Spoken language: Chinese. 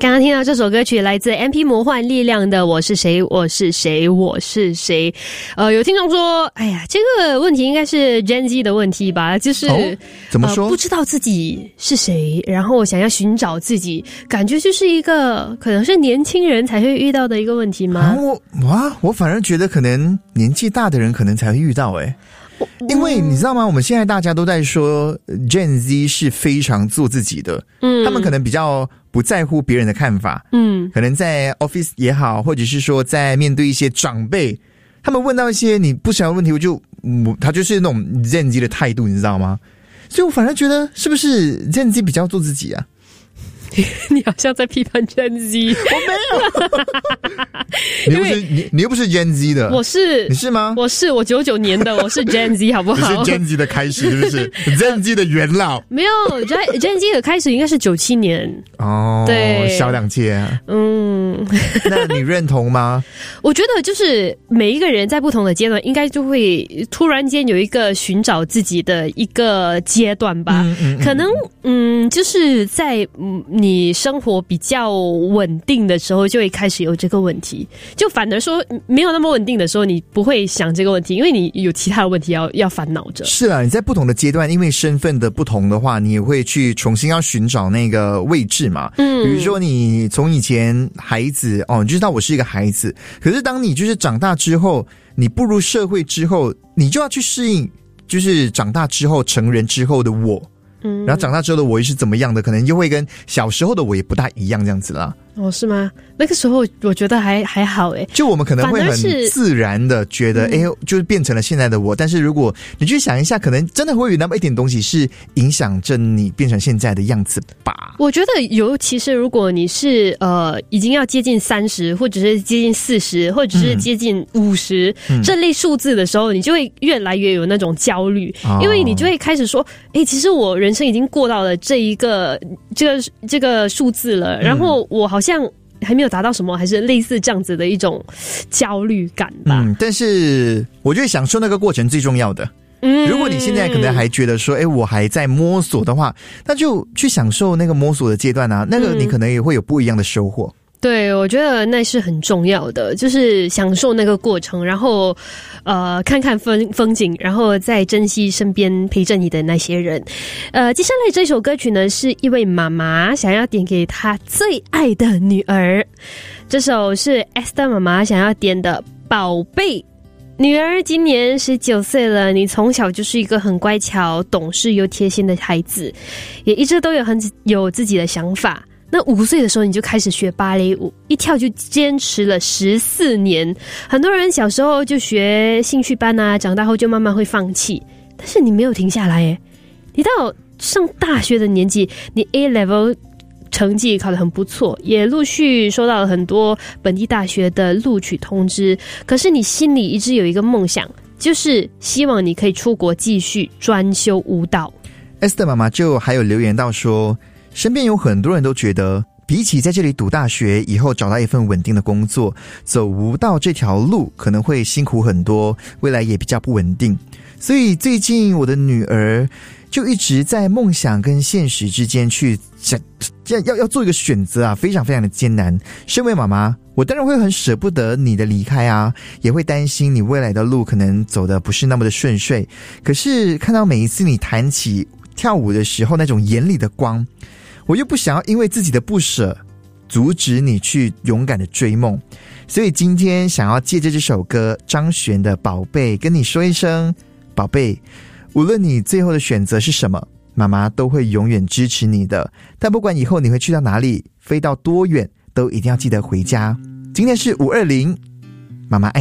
刚刚听到这首歌曲来自 MP 魔幻力量的我是谁我是谁我是谁。有听众说哎呀这个问题应该是 Gen Z 的问题吧，就是怎么说、 不知道自己是谁，然后想要寻找自己，感觉就是一个可能是年轻人才会遇到的一个问题吗？ 我反而觉得可能年纪大的人可能才会遇到因为你知道吗，我们现在大家都在说 Gen Z 是非常做自己的，他们可能比较不在乎别人的看法，可能在 office 也好，或者是说在面对一些长辈，他们问到一些你不想要的问题，他就是那种 Gen Z 的态度，你知道吗？所以我反而觉得是不是 Gen Z 比较做自己啊？ 你好像在批判 Gen Z。 我没有。你又不是 Gen Z 的。你是吗？ 我99年的，我是 Gen Z 好不好？ 你是 Gen Z 的开始是不是？Gen Z 的元老。 没有 Gen Z 的开始应该是97年。对， 小2届啊。那你认同吗？ 我觉得就是每一个人在不同的阶段应该就会突然间有一个寻找自己的一个阶段吧。可能就是在你生活比较稳定的时候就会开始有这个问题，就反而说没有那么稳定的时候你不会想这个问题，因为你有其他的问题要烦恼着。 是啊，你在不同的阶段因为身份的不同的话，你也会去重新要寻找那个位置嘛。比如说你从以前孩子你就知道我是一个孩子，可是当你就是长大之后，你步入社会之后，你就要去适应就是长大之后成人之后的我。然后长大之后的我又是怎么样的，可能又会跟小时候的我也不大一样这样子啦。是吗？ 那个时候我觉得还好就我们可能会很自然的觉得就是变成了现在的我，但是如果你去想一下，可能真的会有那么一点东西是影响着你变成现在的样子吧。 我觉得尤其是如果你是已经要接近30或者是接近40或者是接近50这类数字的时候，你就会越来越有那种焦虑，因为你就会开始说其实我人生已经过到了这个数字了，然后我好像还没有达到什么，还是类似这样子的一种焦虑感吧。 但是我觉得享受那个过程最重要的。如果你现在可能还觉得说我还在摸索的话，那就去享受那个摸索的阶段啊，那个你可能也会有不一样的收获。 对，我觉得那是很重要的，就是享受那个过程，然后看看风景，然后再珍惜身边陪着你的那些人。接下来这首歌曲呢，是一位妈妈想要点给她最爱的女儿，这首是 Esther 妈妈想要点的宝贝。女儿今年19岁了，你从小就是一个很乖巧、懂事又贴心的孩子，也一直都有自己的想法。那5岁的时候你就开始学芭蕾舞，一跳就坚持了14年。很多人小时候就学兴趣班啊，长大后就慢慢会放弃，但是你没有停下来耶。你到上大学的年纪，你 A level 成绩考得很不错，也陆续收到了很多本地大学的录取通知，可是你心里一直有一个梦想，就是希望你可以出国继续专修舞蹈。 Esther 妈妈就还有留言到说，身边有很多人都觉得比起在这里读大学以后找到一份稳定的工作，走舞蹈这条路可能会辛苦很多，未来也比较不稳定。所以最近我的女儿就一直在梦想跟现实之间去要做一个选择啊，非常非常的艰难。身为妈妈，我当然会很舍不得你的离开啊，也会担心你未来的路可能走得不是那么的顺遂。可是看到每一次你弹起跳舞的时候那种眼里的光，我又不想要因为自己的不舍阻止你去勇敢的追梦。所以今天想要借着这首歌张悬的宝贝跟你说一声，宝贝，无论你最后的选择是什么，妈妈都会永远支持你的。但不管以后你会去到哪里，飞到多远，都一定要记得回家。今天是520，妈妈爱